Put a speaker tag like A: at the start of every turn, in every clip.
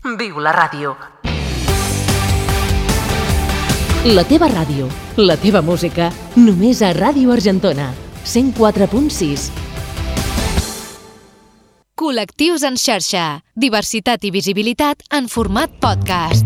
A: Viu la ràdio.
B: La teva ràdio, la teva música, només a Ràdio Argentona, 104.6.
C: Col·lectius en xarxa. Diversitat i visibilitat en format podcast.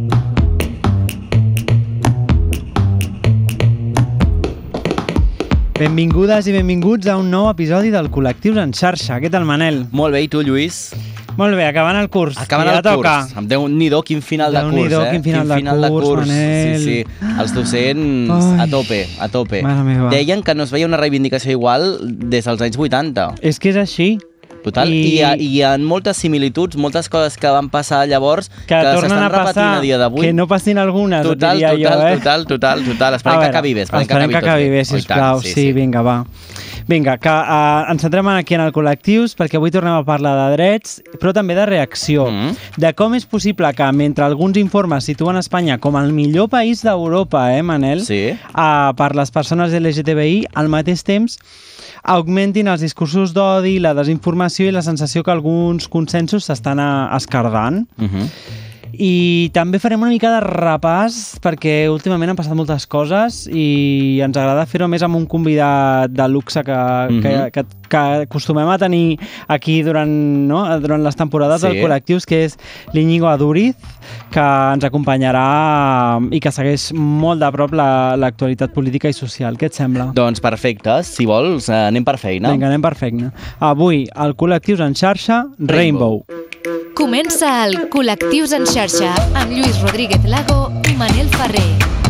D: Benvingudes i benvinguts a un nou episodi del Col·lectius en xarxa. Què tal, Manel?
E: Molt bé, i tu, Lluís?
D: Molt bé, acabant el curs.
E: Acabant el curs. Déu-n'hi-do, quin final de curs,
D: Déu-n'hi-do, quin final de curs, Manel.
E: Sí. Els docents a tope.
D: Mare meva.
E: Deien que no es veia una reivindicació igual des dels anys 80.
D: És que és així.
E: Total, i hi ha moltes similituds, moltes coses que van passar llavors que s'estan repetint a dia d'avui.
D: Que no passin algunes, diria jo, eh?
E: Total. Esperem que acabi bé.
D: Esperem que acabi bé, sisplau. Sí, vinga, va. Vinga, que ens centrem aquí en el Col·lectius perquè avui tornem a parlar de drets, però també de reacció. De com és possible que, mentre alguns informes situen Espanya com el millor país d'Europa, Manel?
E: Sí.
D: Per les persones LGTBI, al mateix temps augmentin els discursos d'odi, la desinformació i la sensació que alguns consensos s'estan escardant. I també farem una mica de repàs perquè últimament han passat moltes coses i ens agrada fer-ho més amb un convidat de luxe que acostumem a tenir aquí durant les temporades del Col·lectius, que és l'Iñigo Aduriz, que ens acompanyarà i que segueix molt de prop l'actualitat política i social. Què et sembla?
E: Doncs perfecte, si vols, anem per feina.
D: Vinga, anem per feina. Avui, al Col·lectius en xarxa, Rainbow.
C: Comença el Col·lectius en xarxa amb Lluís Rodríguez Lago i Manel Ferrer.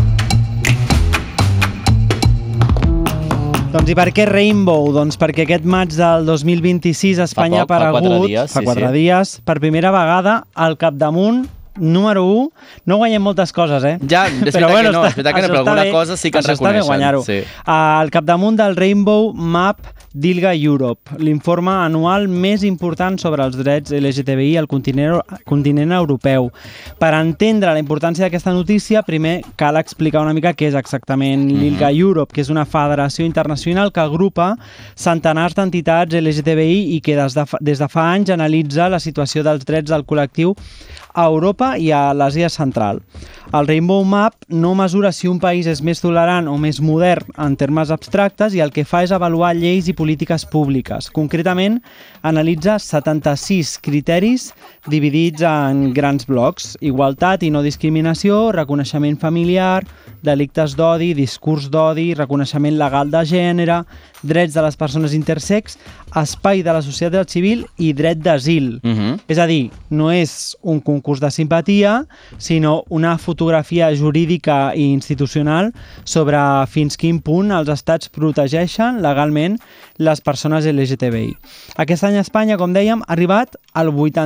D: Doncs i per què Rainbow? Doncs perquè aquest maig del 2026 Espanya ha aparegut, fa 4 dies, per primera vegada al capdamunt número 1. No guanyem moltes coses,
E: Ja, és veritat que no, però alguna cosa sí que ens reconeixen.
D: Guanyar-ho.
E: Sí.
D: Al capdamunt del Rainbow Map d'ILGA Europe, l'informe anual més important sobre els drets LGTBI al continent europeu. Per entendre la importància d'aquesta notícia, primer cal explicar una mica què és exactament l'ILGA Europe, que és una federació internacional que agrupa centenars d'entitats LGTBI i que des de fa anys analitza la situació dels drets del col·lectiu a Europa i a l'Àsia Central. El Rainbow Map no mesura si un país és més tolerant o més modern en termes abstractes i el que fa és avaluar lleis i polítiques públiques. Concretament, analitza 76 criteris dividits en grans blocs: igualtat i no discriminació, reconeixement familiar, delictes d'odi, discurs d'odi, reconeixement legal de gènere, drets de les persones intersex, espai de la societat civil i dret d'asil. És a dir, no és un concurs de simpatia, sinó una fotografia jurídica i institucional sobre fins quin punt els estats protegeixen legalment les persones LGTBI. Aquest any a Espanya, com dèiem, ha arribat al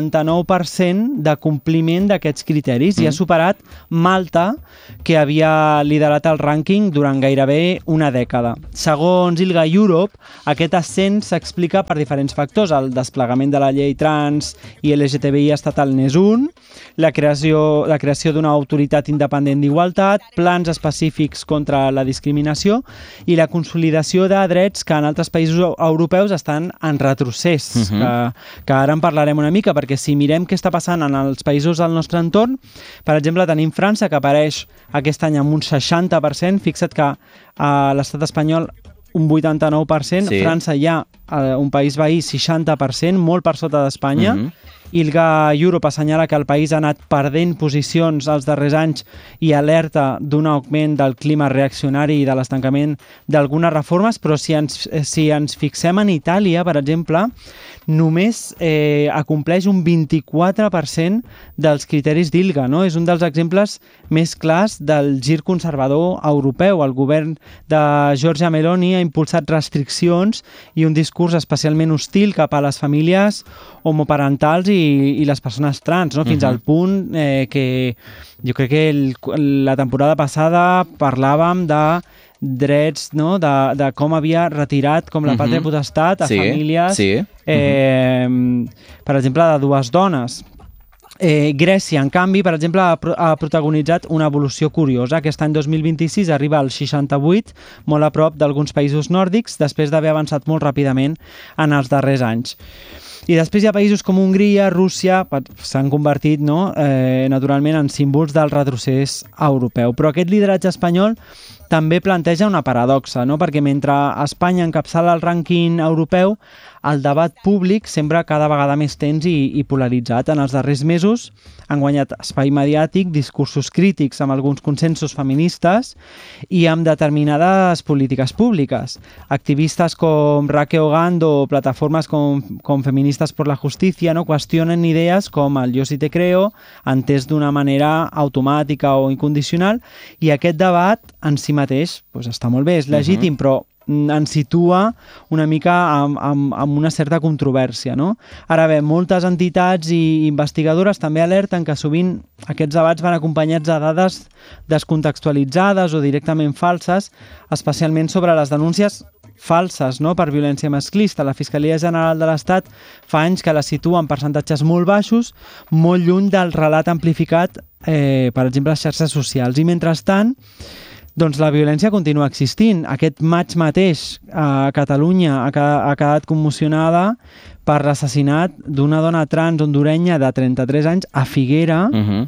D: 89% de compliment d'aquests criteris i ha superat Malta, que havia liderat el rànquing durant gairebé una dècada. Segons ILGA Europe, aquest ascens s'explica per diferents factors. El desplegament de la llei trans i LGTBI estatal n'és un, la creació d'una autoritat independent d'igualtat, plans específics contra la discriminació i la consolidació de drets que en altres països europeus estan en retrocés, que ara en parlarem una mica, perquè si mirem què està passant en els països del nostre entorn, per exemple, tenim França, que apareix aquest any amb un 60%, fixa't que a l'estat espanyol un 89%, França hi ha un país veí 60%, molt per sota d'Espanya. ILGA Europe assenyala que el país ha anat perdent posicions els darrers anys i alerta d'un augment del clima reaccionari i de l'estancament d'algunes reformes, però si ens fixem en Itàlia, per exemple, només acompleix un 24% dels criteris d'ILGA, no? És un dels exemples més clars del gir conservador europeu. El govern de Giorgia Meloni ha impulsat restriccions i un discurs especialment hostil cap a les famílies homoparentals i les persones trans, no? Fins al punt que jo crec que la temporada passada parlàvem de drets, no? De com havia retirat com la pàtria potestat a famílies, per exemple, de dues dones. Grècia, en canvi, per exemple, ha protagonitzat una evolució curiosa. Aquest any 2026 arriba al 68, molt a prop d'alguns països nòrdics, després d'haver avançat molt ràpidament en els darrers anys. I després hi ha països com Hongria, Rússia, s'han convertit naturalment en símbols del retrocés europeu. Però aquest lideratge espanyol també planteja una paradoxa, no? Perquè mentre Espanya encapçala el rànquing europeu, el debat públic sembla cada vegada més tens i polaritzat. En els darrers mesos han guanyat espai mediàtic discursos crítics amb alguns consensos feministes i amb determinades polítiques públiques. Activistes com Raquel Ogando o plataformes com Feministas por la Justicia qüestionen idees com el yo sí te creo, entès d'una manera automàtica o incondicional, i aquest debat en si mateix està molt bé, és legítim, però ens situa una mica amb una certa controvèrsia, no? Ara bé, moltes entitats i investigadores també alerten que sovint aquests debats van acompanyats de dades descontextualitzades o directament falses, especialment sobre les denúncies falses per violència masclista. La Fiscalia General de l'Estat fa anys que la situa en percentatges molt baixos, molt lluny del relat amplificat, per exemple, a xarxes socials. I mentrestant, doncs la violència continua existint. Aquest maig mateix a Catalunya ha quedat commocionada per l'assassinat d'una dona trans hondurenya de 33 anys a Figueres,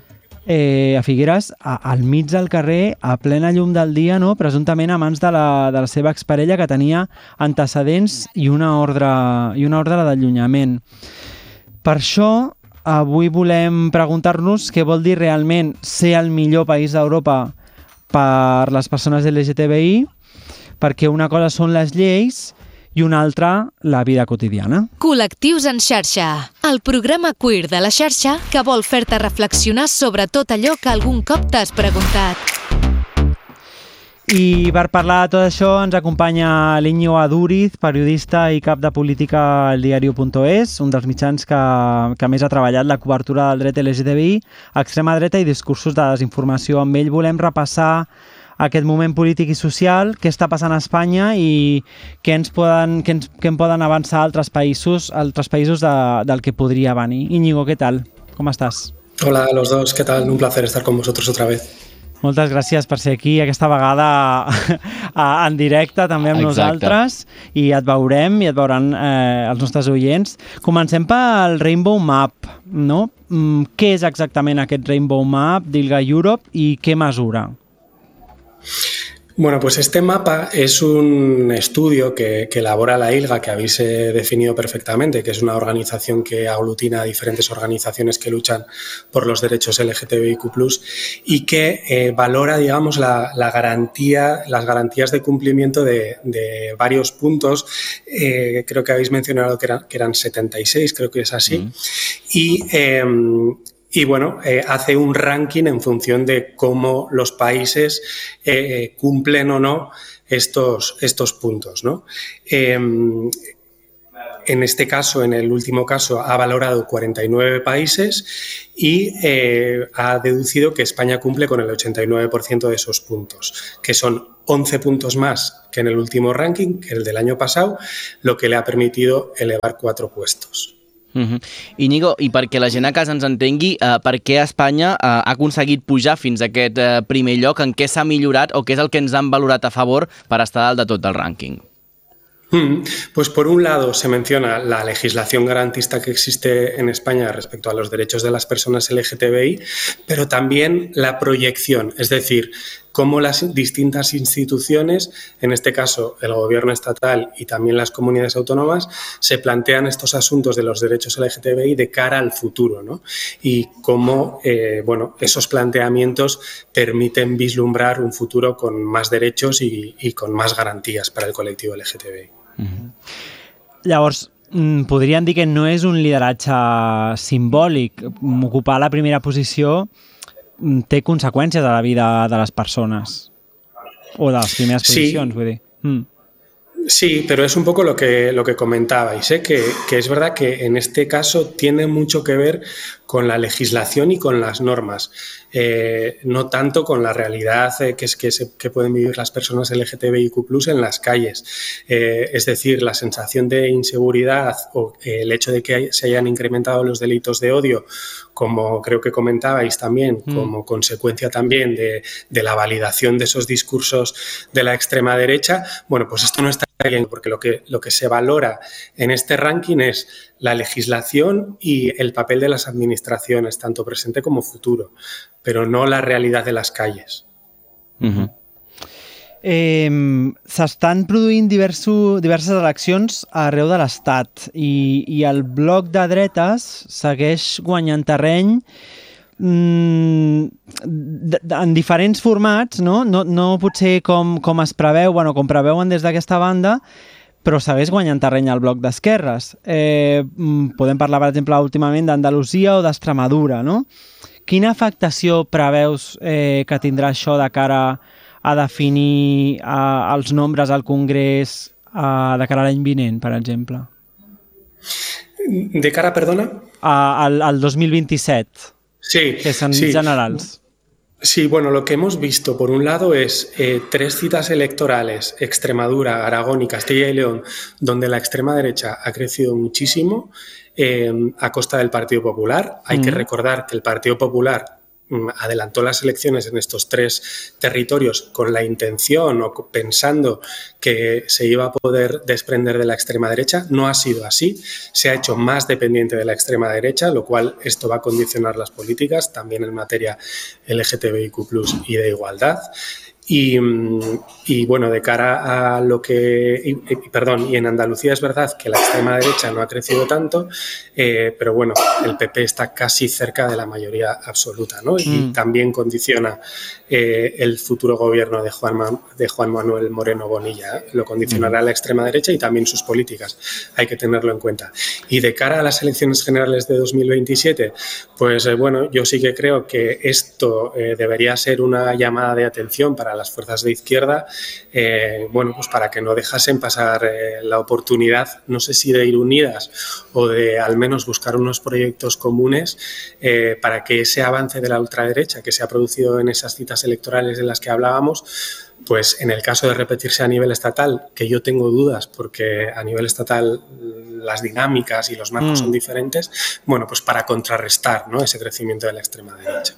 D: al mig del carrer, a plena llum del dia, presumptament a mans de la seva exparella, que tenia antecedents i una ordre d'allunyament. Per això, avui volem preguntar-nos què vol dir realment ser el millor país d'Europa per les persones LGTBI, perquè una cosa són les lleis i una altra la vida quotidiana.
C: Col·lectius en xarxa, el programa queer de la xarxa que vol fer-te reflexionar sobre tot allò que algun cop t'has preguntat.
D: I per parlar de tot això ens acompanya l'Iñigo Adúriz, periodista i cap de política al diario.es, un dels mitjans que més ha treballat la cobertura del dret LGTBI, extrema dreta i discursos de desinformació. Amb ell volem repassar aquest moment polític i social, què està passant a Espanya i què en poden avançar altres països del que podria venir. Íñigo, ¿qué tal? ¿Cómo estás?
A: Hola a los dos, ¿qué tal? Un placer estar con vosotros otra vez.
D: Moltes gràcies per ser aquí, aquesta vegada en directe també amb nosaltres, i et veurem i et veuran els nostres oients. Comencem pel Rainbow Map, no? Què és exactament aquest Rainbow Map d'ILGA Europe i què mesura?
A: Bueno, pues este mapa es un estudio que elabora la ILGA, que habéis definido perfectamente, que es una organización que aglutina a diferentes organizaciones que luchan por los derechos LGTBIQ+, y que valora, digamos, las garantías de cumplimiento de varios puntos. Creo que habéis mencionado que eran 76, creo que es así. Y bueno, hace un ranking en función de cómo los países cumplen o no estos puntos, ¿no? En este caso, en el último caso, ha valorado 49 países y ha deducido que España cumple con el 89% de esos puntos, que son 11 puntos más que en el último ranking, que el del año pasado, lo que le ha permitido elevar 4 puestos.
E: Íñigo, i perquè la gent a casa ens entengui, per què Espanya ha aconseguit pujar fins a aquest primer lloc, en què s'ha millorat o què és el que ens han valorat a favor per estar dalt de tot el rànquing?
A: Pues por un lado se menciona la legislación garantista que existe en España respecto a los derechos de las personas LGTBI, pero también la proyección, es decir, cómo las distintas instituciones, en este caso el gobierno estatal y también las comunidades autónomas, se plantean estos asuntos de los derechos LGTBI de cara al futuro, ¿no? Y cómo esos planteamientos permiten vislumbrar un futuro con más derechos y con más garantías para el colectivo LGTBI.
D: Llavors, podríem dir que no és un lideratge simbòlic. Ocupar la primera posició té conseqüències a la vida de les persones o de les primeres posicions, vull dir.
A: Sí, pero es un poco lo que comentabais, que es verdad que en este caso tiene mucho que ver con la legislación y con las normas, no tanto con la realidad que pueden vivir las personas LGTBIQ+ en las calles. Es decir, la sensación de inseguridad o el hecho de que se hayan incrementado los delitos de odio, como creo que comentabais también, como consecuencia también de la validación de esos discursos de la extrema derecha, bueno, pues esto no está bien, porque lo que se valora en este ranking es la legislación y el papel de las administraciones, tanto presente como futuro, però no la realitat de les calles.
D: S'estan produint diverses eleccions arreu de l'Estat i el bloc de dretes segueix guanyant terreny en diferents formats, no potser com es preveu, com preveuen des d'aquesta banda, però segueix guanyant terreny al bloc d'esquerres. Podem parlar, per exemple, últimament d'Andalusia o d'Extremadura, no? Quina afectació preveus que tindrà això de cara a definir els nombres al Congrés de cara a l'any vinent, per exemple?
A: De cara, perdona?
D: Al 2027,
A: sí,
D: que són generals.
A: Sí, bueno, lo que hemos visto, por un lado, es 3 citas electorales, Extremadura, Aragón y Castilla y León, donde la extrema derecha ha crecido muchísimo a costa del Partido Popular. Hay que recordar que el Partido Popular adelantó las elecciones en estos 3 territorios con la intención o pensando que se iba a poder desprender de la extrema derecha. No ha sido así, se ha hecho más dependiente de la extrema derecha, lo cual esto va a condicionar las políticas también en materia LGTBIQ+ y de igualdad. Y bueno, de cara a lo que... y en Andalucía es verdad que la extrema derecha no ha crecido tanto, pero bueno, el PP está casi cerca de la mayoría absoluta, ¿no? Y también condiciona el futuro gobierno de Juan Manuel Moreno Bonilla. Lo condicionará la extrema derecha y también sus políticas. Hay que tenerlo en cuenta. Y de cara a las elecciones generales de 2027, pues bueno, yo sí que creo que esto debería ser una llamada de atención para las fuerzas de izquierda, bueno, pues para que no dejasen pasar la oportunidad, no sé si de ir unidas o de al menos buscar unos proyectos comunes para que ese avance de la ultraderecha que se ha producido en esas citas electorales de las que hablábamos, pues en el caso de repetirse a nivel estatal, que yo tengo dudas porque a nivel estatal las dinámicas y los marcos son diferentes, bueno, pues para contrarrestar, ¿no?, ese crecimiento de la extrema derecha.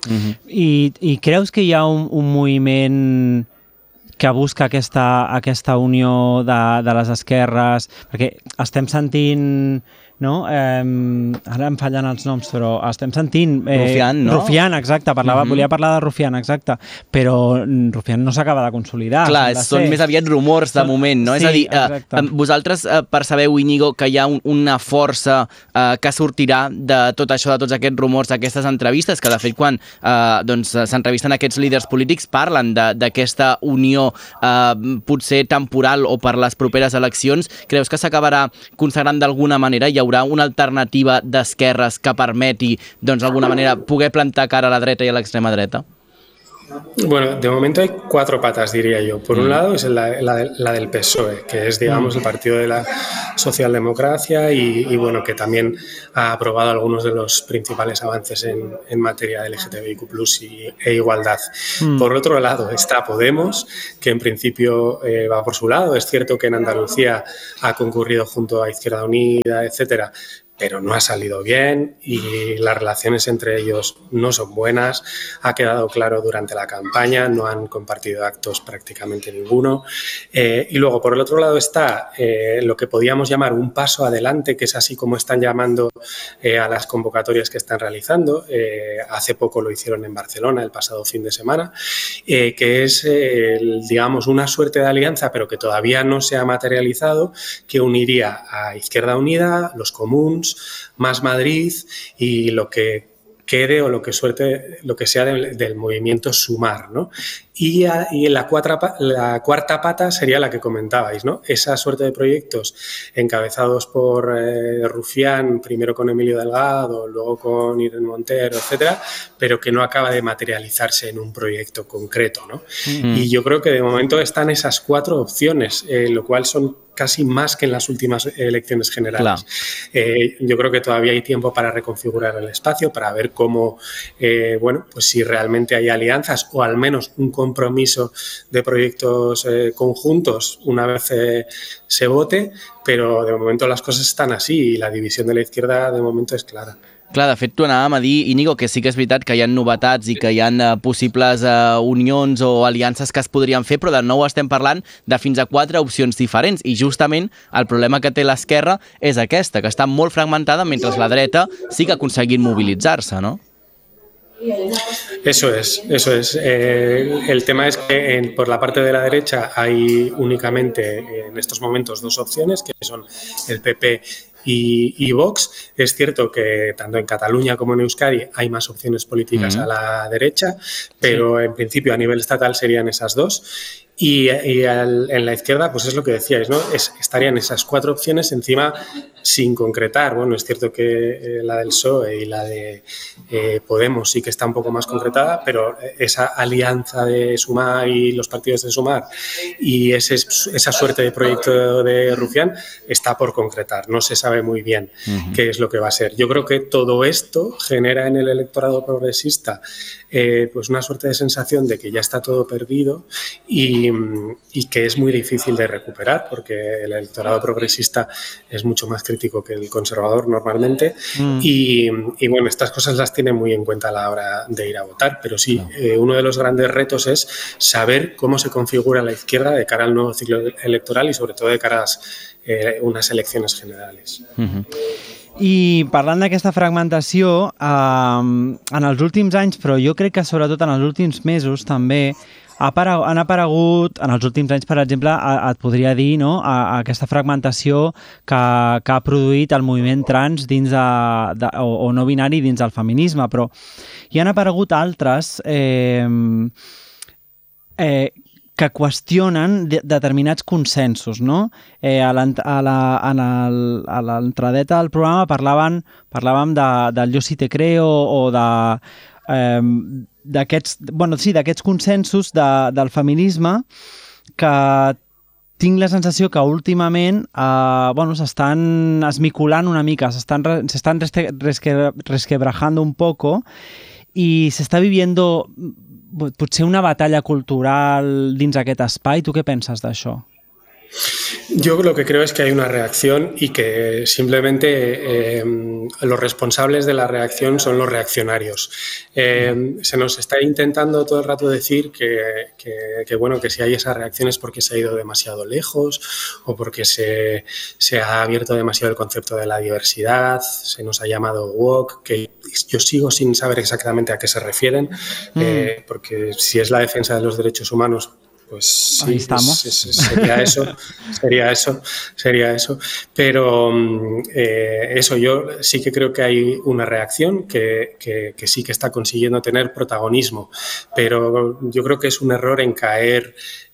D: I creus que hi ha un moviment que busca aquesta unió de les esquerres? Perquè estem sentint, no? Ara em fallen els noms, però estem sentint...
E: Rufián, no?
D: Rufián, exacte. Volia parlar de Rufián, exacte. Però Rufián no s'acaba de consolidar.
E: Clar, són més aviat rumors de moment, no?
D: Sí,
E: és a dir, vosaltres percebeu, Íñigo, que hi ha una força que sortirà de tot això, de tots aquests rumors, d'aquestes entrevistes, que de fet quan s'entrevisten aquests líders polítics parlen d'aquesta unió potser temporal o per les properes eleccions. Creus que s'acabarà consagrant d'alguna manera? Hi haurà una alternativa d'esquerres que permeti, d'alguna manera, poder plantar cara a la dreta i a l'extrema dreta?
A: Bueno, de momento hay 4 patas, diría yo. Por un lado es la del PSOE, que es, digamos, el partido de la socialdemocracia y bueno, que también ha aprobado algunos de los principales avances en materia de LGTBIQ+ e igualdad. Por otro lado está Podemos, que en principio va por su lado. Es cierto que en Andalucía ha concurrido junto a Izquierda Unida, etcétera, pero no ha salido bien y las relaciones entre ellos no son buenas. Ha quedado claro durante la campaña, no han compartido actos prácticamente ninguno. Y luego, por el otro lado, está lo que podíamos llamar un paso adelante, que es así como están llamando a las convocatorias que están realizando. Hace poco lo hicieron en Barcelona, el pasado fin de semana, que es, digamos, una suerte de alianza, pero que todavía no se ha materializado, que uniría a Izquierda Unida, los Comuns, Más Madrid y lo que quede o lo que sea del movimiento Sumar, ¿no? Y la cuarta pata sería la que comentabais, ¿no? Esa suerte de proyectos encabezados por Rufián, primero con Emilio Delgado, luego con Irene Montero, etcétera, pero que no acaba de materializarse en un proyecto concreto, ¿no? Y yo creo que de momento están esas 4 opciones, lo cual son casi más que en las últimas elecciones generales. Yo creo que todavía hay tiempo para reconfigurar el espacio, para ver cómo, pues si realmente hay alianzas o al menos un compromiso de proyectos conjuntos una vez se vote, pero de momento las cosas están así y la división de la izquierda de momento es clara.
E: Clar, de fet, t'ho anàvem a dir, Íñigo, que sí que és veritat que hi ha novetats i que hi ha possibles unions o aliances que es podrien fer, però de nou estem parlant de fins a 4 opcions diferents i justament el problema que té l'esquerra és aquesta, que està molt fragmentada mentre la dreta sí que ha aconseguit mobilitzar-se, ¿no?
A: Eso es. El tema es que por la parte de la derecha hay únicamente en estos momentos 2 opciones, que son el PP y Vox. Es cierto que tanto en Cataluña como en Euskadi hay más opciones políticas a la derecha, pero en principio a nivel estatal serían esas 2. Y en la izquierda, pues es lo que decíais, ¿no? Estarían esas 4 opciones encima sin concretar. Bueno, es cierto que la del PSOE y la de Podemos sí que está un poco más concretada, pero esa alianza de Sumar y los partidos de Sumar y esa suerte de proyecto de Rufián está por concretar. No se sabe muy bien qué es lo que va a ser. Yo creo que todo esto genera en el electorado progresista pues una suerte de sensación de que ya está todo perdido y que es muy difícil de recuperar, porque el electorado progresista es mucho más crítico que el conservador normalmente y bueno, estas cosas las tiene muy en cuenta a la hora de ir a votar, pero sí, uno de los grandes retos es saber cómo se configura la izquierda de cara al nuevo ciclo electoral y sobre todo de cara a unes eleccions generals.
D: I parlant d'aquesta fragmentació, en els últims anys, però jo crec que sobretot en els últims mesos també, han aparegut, en els últims anys, per exemple, et podria dir, no?, aquesta fragmentació que ha produït el moviment trans dins o no binari dins del feminisme, però hi han aparegut altres que qüestionen determinats consensos, no? A l'entradeta del programa parlàvem del Yo sí te creo o d'aquests consensos del feminisme que tinc la sensació que últimament s'estan esmiculant una mica, s'estan resquebrajando un poco i s'està viviendo potser una batalla cultural dins aquest espai. Tu què penses d'això?
A: Yo lo que creo es que hay una reacción y que simplemente los responsables de la reacción son los reaccionarios. Se nos está intentando todo el rato decir que si hay esa reacción es porque se ha ido demasiado lejos o porque se ha abierto demasiado el concepto de la diversidad, se nos ha llamado woke, que yo sigo sin saber exactamente a qué se refieren, porque si es la defensa de los derechos humanos, pues sí, ahí estamos. Sería eso. Pero eso, yo sí que creo que hay una reacción que sí que está consiguiendo tener protagonismo, pero yo creo que es un error en caer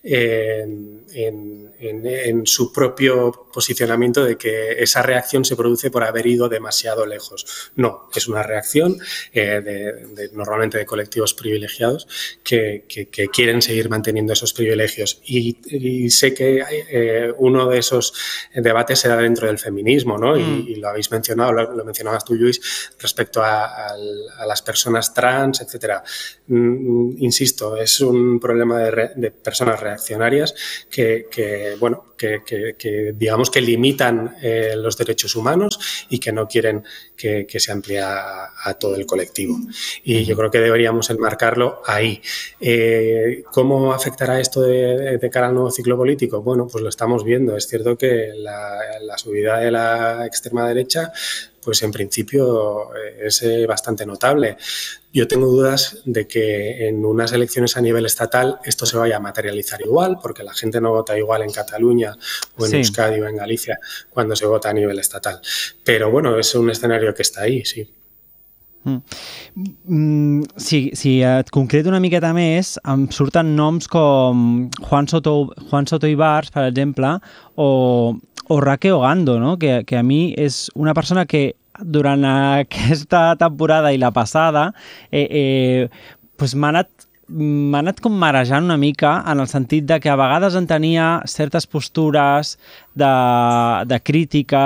A: en su propio posicionamiento de que esa reacción se produce por haber ido demasiado lejos. No, es una reacción normalmente de colectivos privilegiados que quieren seguir manteniendo esos privilegios. Y sé que uno de esos debates se da dentro del feminismo, ¿no? Y lo habéis mencionado, lo mencionabas tú, Lluís, respecto a las personas trans, etcétera. Insisto, es un problema de personas reaccionarias que digamos que limitan los derechos humanos y que no quieren que se amplíe a todo el colectivo. Y yo creo que deberíamos enmarcarlo ahí. ¿Cómo afectará esto de cara al nuevo ciclo político? Bueno, pues lo estamos viendo. Es cierto que la subida de la extrema derecha, pues en principio es bastante notable. Yo tengo dudas de que en unas elecciones a nivel estatal esto se vaya a materializar igual, porque la gente no vota igual en Cataluña o en Euskadi o en Galicia cuando se vota a nivel estatal. Pero bueno, es un escenario que está ahí, sí.
D: Si et concreto una miqueta més, em surten noms com Juan Soto Ibars, per exemple, o Raque Ogando, no? Que a mi és una persona que durant aquesta temporada i la passada pues m'ha anat com marejant una mica, en el sentit de que a vegades en tenia certes postures de crítica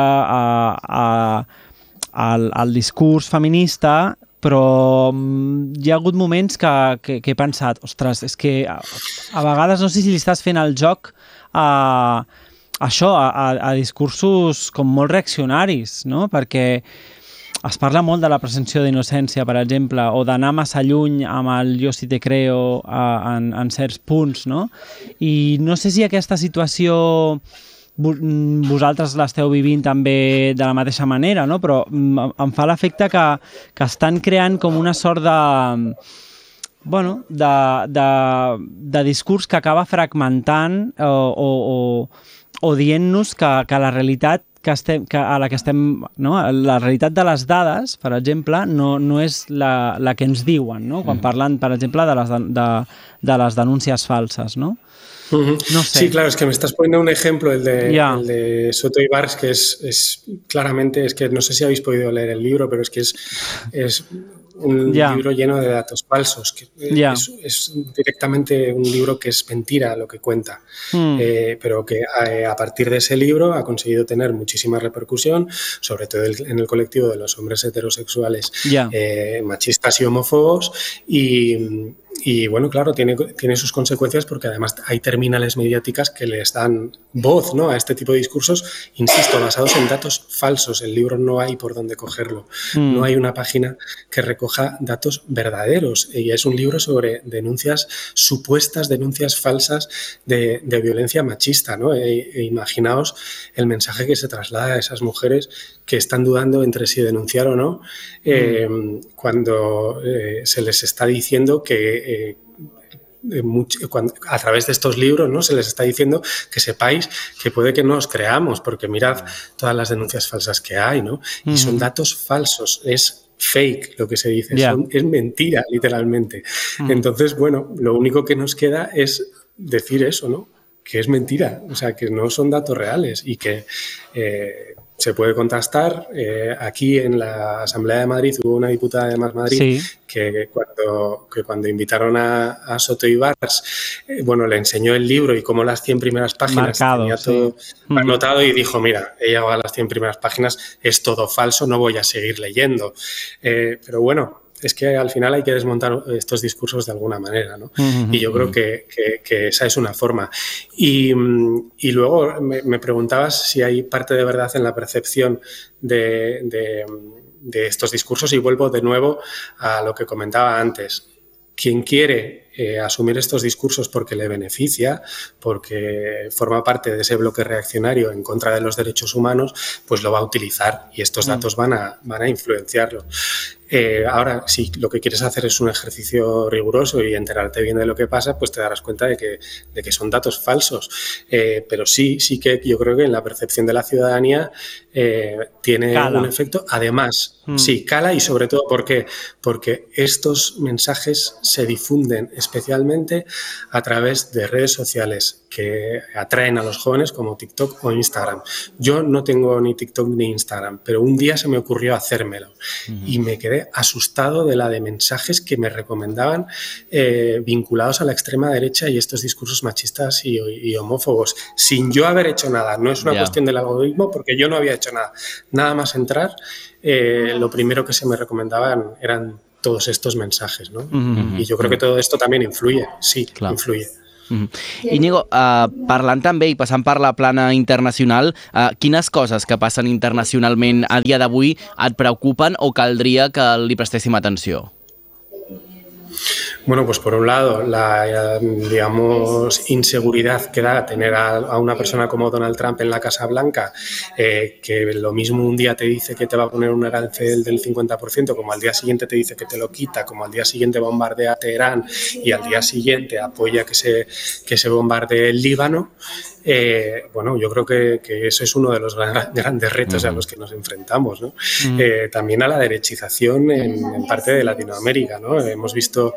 D: al discurs feminista, però hi ha hagut moments que he pensat, ostres, és que a vegades no sé si li estàs fent el joc a discursos com molt reaccionaris, no? Perquè es parla molt de la presumpció d'innocència, per exemple, o d'anar massa lluny amb el jo sí te creo en certs punts, no? I no sé si aquesta situació vosaltres l'esteu vivint també de la mateixa manera, no? Però em fa l'efecte que estan creant com una sort de discurs que acaba fragmentant o dient-nos que la realitat a la que estem, no? La realitat de les dades, per exemple, no és la que ens diuen, no? Quan parlen, per exemple, de les denúncies falses, no?
A: No sé. Sí, claro, es que me estás poniendo un ejemplo, el de Soto Ibars, que es claramente, es que no sé si habéis podido leer el libro, pero es que es un libro lleno de datos falsos. Que es directamente un libro que es mentira lo que cuenta, pero que a partir de ese libro ha conseguido tener muchísima repercusión, sobre todo en el colectivo de los hombres heterosexuales machistas y homófobos, y bueno, claro, tiene sus consecuencias porque además hay terminales mediáticas que les dan voz, ¿no?, a este tipo de discursos, insisto, basados en datos falsos. El libro no hay por dónde cogerlo. No hay una página que recoja datos verdaderos. Y es un libro sobre supuestas denuncias falsas de violencia machista, ¿no? Imaginaos el mensaje que se traslada a esas mujeres que están dudando entre si denunciar o no, cuando se les está diciendo que a través de estos libros, ¿no?, se les está diciendo que sepáis que puede que no os creamos, porque mirad todas las denuncias falsas que hay, ¿no? Y son datos falsos, es fake lo que se dice, es mentira, literalmente. Entonces, bueno, lo único que nos queda es decir eso, ¿no?, que es mentira, o sea, que no son datos reales y que se puede contrastar. Aquí en la Asamblea de Madrid hubo una diputada de Más Madrid que cuando invitaron a Soto Ibars, le enseñó el libro y como las 100 primeras páginas tenía todo anotado, y dijo, mira, he llegado a las 100 primeras páginas, es todo falso, no voy a seguir leyendo. Pero bueno, es que al final hay que desmontar estos discursos de alguna manera, ¿no? Y yo creo que esa es una forma. Y luego me preguntabas si hay parte de verdad en la percepción de estos discursos, y vuelvo de nuevo a lo que comentaba antes. Quien quiere asumir estos discursos porque le beneficia, porque forma parte de ese bloque reaccionario en contra de los derechos humanos, pues lo va a utilizar y estos datos van a influenciarlo. Ahora, si lo que quieres hacer es un ejercicio riguroso y enterarte bien de lo que pasa, pues te darás cuenta de que son datos falsos. Pero sí que yo creo que en la percepción de la ciudadanía tiene un efecto. Además, sí, cala, y sobre todo porque estos mensajes se difunden especialmente a través de redes sociales que atraen a los jóvenes, como TikTok o Instagram. Yo no tengo ni TikTok ni Instagram, pero un día se me ocurrió hacérmelo y me quedé asustado de mensajes que me recomendaban vinculados a la extrema derecha y estos discursos machistas y homófobos, sin yo haber hecho nada. No es una cuestión del algoritmo, porque yo no había hecho nada más entrar. Lo primero que se me recomendaban eran todos estos mensajes, ¿no? I jo crec que tot esto també influye, sí, influye.
E: Íñigo, parlant també i passant per la plana internacional, quines coses que passen internacionalment a dia d'avui et preocupen o caldria que li prestéssim atenció?
A: Bueno, pues por un lado, la, digamos, inseguridad que da tener a una persona como Donald Trump en la Casa Blanca, que lo mismo un día te dice que te va a poner un arancel del 50%, como al día siguiente te dice que te lo quita, como al día siguiente bombardea Teherán y al día siguiente apoya que se bombardee el Líbano. Bueno, yo creo que eso es uno de los grandes retos a los que nos enfrentamos, ¿no? También a la derechización en parte de Latinoamérica, ¿no? Hemos visto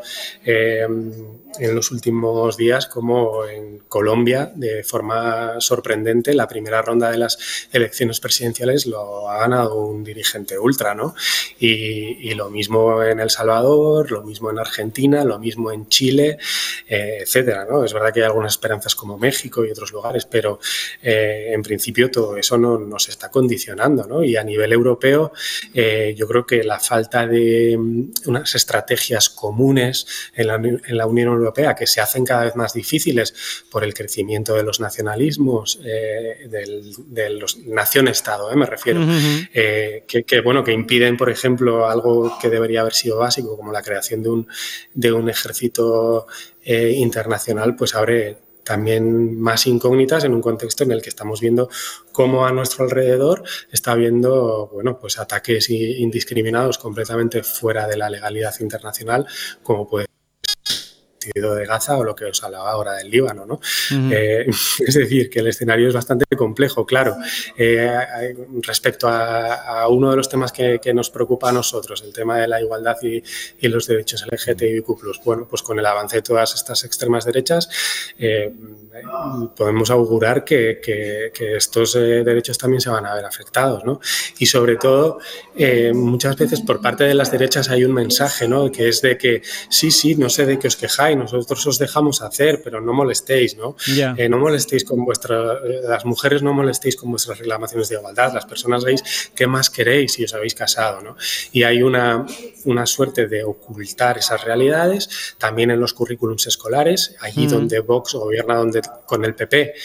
A: en los últimos días como en Colombia, de forma sorprendente, la primera ronda de las elecciones presidenciales lo ha ganado un dirigente ultra, ¿no? Y lo mismo en El Salvador, lo mismo en Argentina, lo mismo en Chile, etcétera, ¿no? Es verdad que hay algunas esperanzas como México y otros lugares, pero en principio todo eso no nos está condicionando, ¿no? Y a nivel europeo, yo creo que la falta de unas estrategias comunes en la Unión Europea, que se hacen cada vez más difíciles por el crecimiento de los nacionalismos, de los nación-estado, me refiero, que impiden, por ejemplo, algo que debería haber sido básico, como la creación de un ejército internacional, pues abre también más incógnitas en un contexto en el que estamos viendo cómo a nuestro alrededor está habiendo, bueno, pues ataques indiscriminados completamente fuera de la legalidad internacional, como puede de Gaza o lo que os hablaba ahora del Líbano, ¿no? Es decir, que el escenario es bastante complejo, claro. Respecto a uno de los temas que nos preocupa a nosotros, el tema de la igualdad y los derechos LGTBIQ+, bueno, pues con el avance de todas estas extremas derechas podemos augurar que estos derechos también se van a ver afectados, ¿no? Y sobre todo, muchas veces por parte de las derechas hay un mensaje, ¿no? Que es de que sí, no sé de qué os quejáis, nosotros os dejamos hacer, pero no molestéis, ¿no? Yeah. No molestéis con las mujeres no molestéis con vuestras reclamaciones de igualdad, las personas gays, ¿qué más queréis si os habéis casado, ¿no? Y hay una suerte de ocultar esas realidades, también en los currículums escolares, allí donde Vox gobierna con el PP,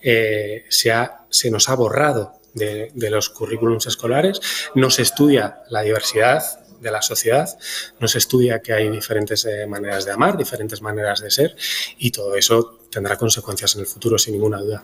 A: se nos ha borrado de los currículums escolares, no se estudia la diversidad de la sociedad, no se estudia que hay diferentes maneras de amar, diferentes maneras de ser, y todo eso tendrà conseqüències en el futur, sin ninguna duda.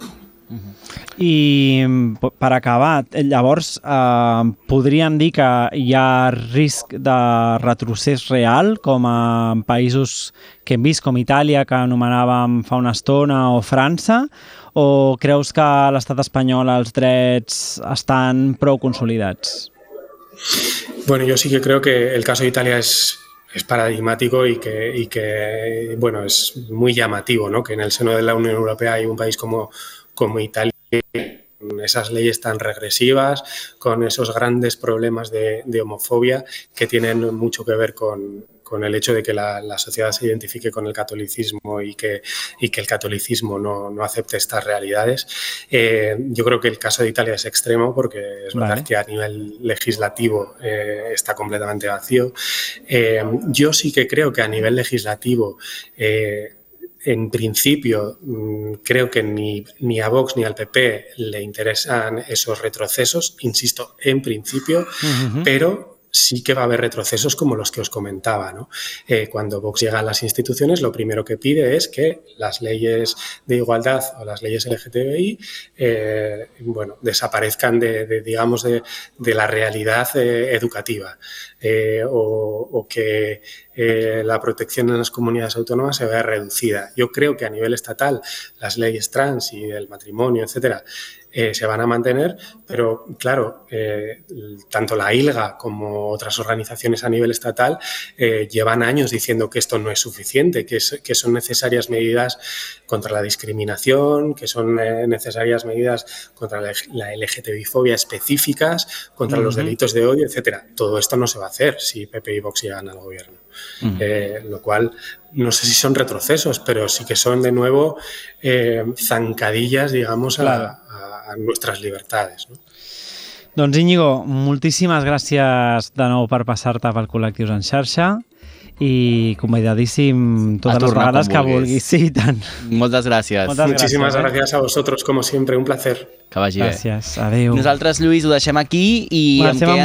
D: I per acabar, llavors podríem dir que hi ha risc de retrocés real, com a països que hem vist, com Itàlia, que anomenàvem fa una estona, o França, o creus que a l'estat espanyol els drets estan prou consolidats?
A: Bueno, yo sí que creo que el caso de Italia es paradigmático y que bueno, es muy llamativo, ¿no? Que en el seno de la Unión Europea hay un país como Italia, con esas leyes tan regresivas, con esos grandes problemas de homofobia que tienen mucho que ver con el hecho de que la sociedad se identifique con el catolicismo y que el catolicismo no acepte estas realidades. Yo creo que el caso de Italia es extremo porque es verdad que a nivel legislativo está completamente vacío. Yo sí que creo que a nivel legislativo en principio, creo que ni a Vox ni al PP le interesan esos retrocesos, insisto, en principio, pero sí que va a haber retrocesos como los que os comentaba, ¿no? Cuando Vox llega a las instituciones, lo primero que pide es que las leyes de igualdad o las leyes LGTBI bueno, desaparezcan digamos, de la realidad educativa, o que la protección en las comunidades autónomas se vea reducida. Yo creo que a nivel estatal las leyes trans y el matrimonio, etcétera, se van a mantener, pero claro, tanto la ILGA como otras organizaciones a nivel estatal llevan años diciendo que esto no es suficiente, que son necesarias medidas contra la discriminación, que son necesarias medidas contra la LGTBI-fobia específicas, contra los delitos de odio, etcétera. Todo esto no se va a hacer si PP y Vox llegan al gobierno. Lo cual no sé si son retrocesos, pero sí que son de nuevo zancadillas, digamos, a nuestras libertades, no?
D: Doncs Íñigo, moltíssimes gràcies de nou per passar-te pel Col·lectius en xarxa i convidadíssim totes les vegades que vulguis. Sí, tant.
E: Moltes gràcies.
A: Muchísimas gracias a vosotros, como siempre, un placer.
E: Que vagi bé.
D: Gràcies, adéu.
E: Nosaltres, Lluís, ho deixem aquí i